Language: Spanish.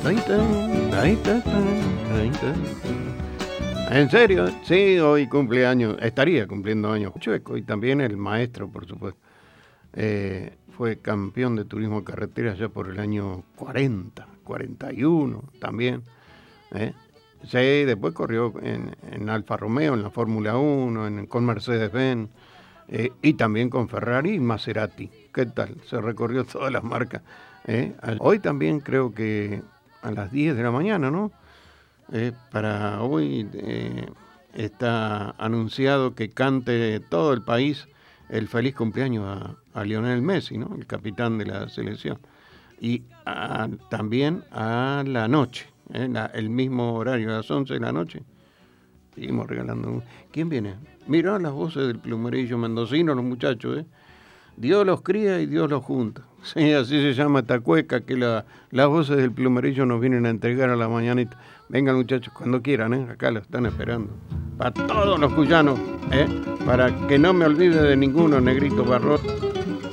Tan, tan, tan, tan, tan, tan. ¿En serio? Sí, hoy cumpleaños, estaría cumpliendo años Chueco, y también el maestro, por supuesto. Fue campeón de turismo de carretera ya por el año 40, 41 también. Sí, después corrió en Alfa Romeo, en la Fórmula 1, con Mercedes-Benz, y también con Ferrari y Maserati. ¿Qué tal? Se recorrió todas las marcas. Hoy también creo que a las 10 de la mañana, ¿no? Para hoy está anunciado que cante todo el país el feliz cumpleaños a Lionel Messi, ¿no? El capitán de la selección. Y también a la noche, el mismo horario, a las 11 de la noche. Seguimos regalando. ¿Quién viene? Mirá las voces del plumerillo mendocino, los muchachos, Dios los cría y Dios los junta. Sí, así se llama esta cueca que las voces del plumerillo nos vienen a entregar a la mañanita. Vengan, muchachos, cuando quieran, acá lo están esperando. Para todos los cuyanos, para que no me olvide de ninguno, Negrito Barros.